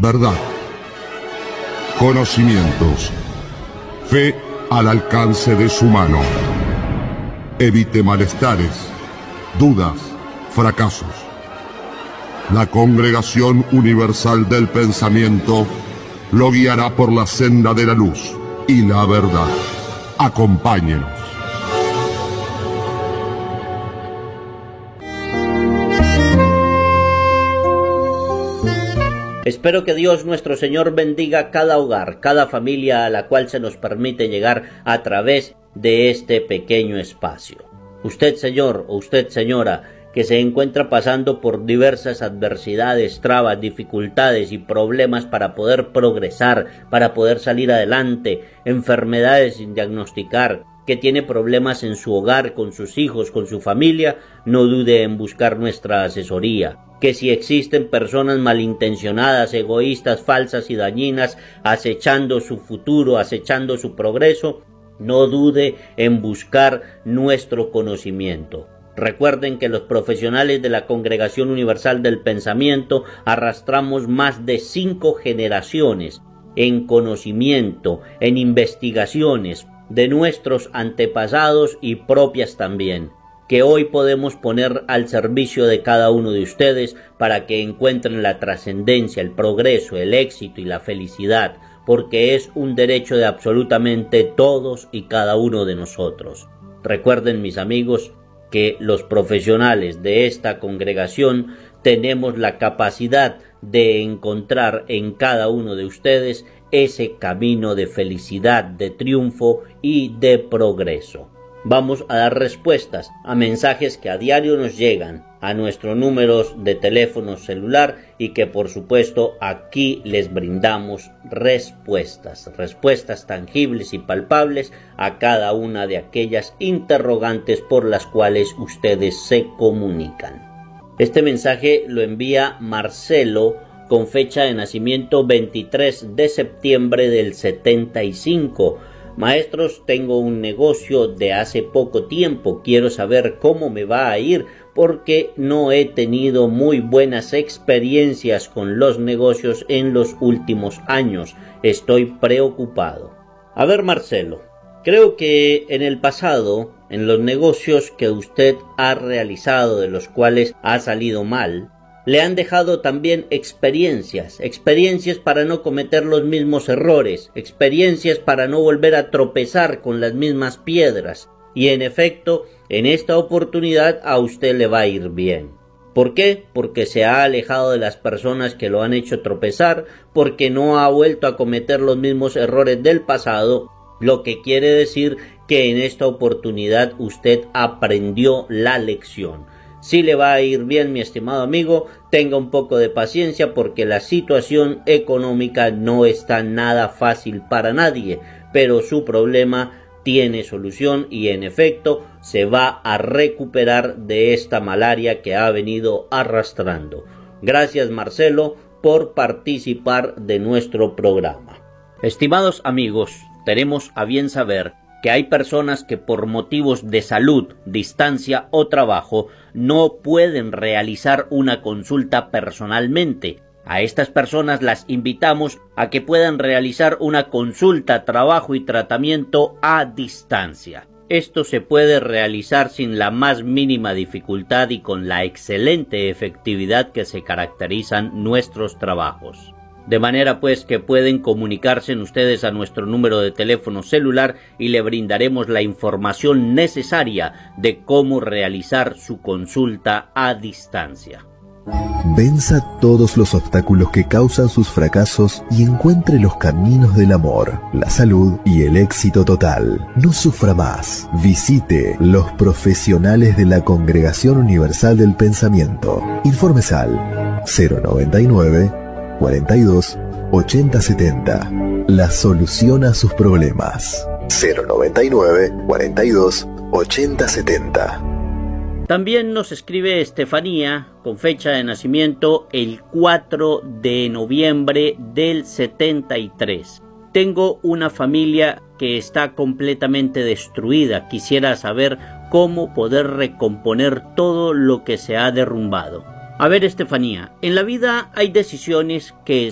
verdad, conocimientos, fe al alcance de su mano. Evite malestares, dudas, fracasos. La Congregación Universal del Pensamiento lo guiará por la senda de la luz y la verdad. Acompáñenos. Espero que Dios nuestro Señor bendiga cada hogar, cada familia a la cual se nos permite llegar a través de este pequeño espacio. Usted, señor, o usted, señora, que se encuentra pasando por diversas adversidades, trabas, dificultades y problemas para poder progresar, para poder salir adelante, enfermedades sin diagnosticar, que tiene problemas en su hogar, con sus hijos, con su familia, no dude en buscar nuestra asesoría. Que si existen personas malintencionadas, egoístas, falsas y dañinas, acechando su futuro, acechando su progreso, no dude en buscar nuestro conocimiento. Recuerden que los profesionales de la Congregación Universal del Pensamiento arrastramos más de 5 generaciones en conocimiento, en investigaciones de nuestros antepasados y propias también, que hoy podemos poner al servicio de cada uno de ustedes para que encuentren la trascendencia, el progreso, el éxito y la felicidad, porque es un derecho de absolutamente todos y cada uno de nosotros. Recuerden, mis amigos, que los profesionales de esta congregación tenemos la capacidad de encontrar en cada uno de ustedes ese camino de felicidad, de triunfo y de progreso. Vamos a dar respuestas a mensajes que a diario nos llegan a nuestros números de teléfono celular y que por supuesto aquí les brindamos respuestas tangibles y palpables a cada una de aquellas interrogantes por las cuales ustedes se comunican. Este mensaje lo envía Marcelo con fecha de nacimiento 23 de septiembre del 75. Maestros, tengo un negocio de hace poco tiempo, quiero saber cómo me va a ir porque no he tenido muy buenas experiencias con los negocios en los últimos años. Estoy preocupado. A ver, Marcelo, creo que en el pasado, en los negocios que usted ha realizado, de los cuales ha salido mal, le han dejado también experiencias para no cometer los mismos errores, experiencias para no volver a tropezar con las mismas piedras. Y en efecto, en esta oportunidad a usted le va a ir bien. ¿Por qué? Porque se ha alejado de las personas que lo han hecho tropezar, porque no ha vuelto a cometer los mismos errores del pasado, lo que quiere decir que en esta oportunidad usted aprendió la lección. Sí le va a ir bien, mi estimado amigo, tenga un poco de paciencia porque la situación económica no está nada fácil para nadie, pero su problema tiene solución y en efecto se va a recuperar de esta malaria que ha venido arrastrando. Gracias, Marcelo, por participar de nuestro programa. Estimados amigos, tenemos a bien saber que hay personas que por motivos de salud, distancia o trabajo no pueden realizar una consulta personalmente. A estas personas las invitamos a que puedan realizar una consulta, trabajo y tratamiento a distancia. Esto se puede realizar sin la más mínima dificultad y con la excelente efectividad que se caracterizan nuestros trabajos. De manera pues que pueden comunicarse ustedes a nuestro número de teléfono celular y le brindaremos la información necesaria de cómo realizar su consulta a distancia. Venza todos los obstáculos que causan sus fracasos y encuentre los caminos del amor, la salud y el éxito total. No sufra más. Visite los profesionales de la Congregación Universal del Pensamiento. Informes al 099 42 80 70. La solución a sus problemas. 099 42 80 70. También nos escribe Estefanía con fecha de nacimiento el 4 de noviembre del 73. Tengo una familia que está completamente destruida. Quisiera saber cómo poder recomponer todo lo que se ha derrumbado. A ver, Estefanía, en la vida hay decisiones que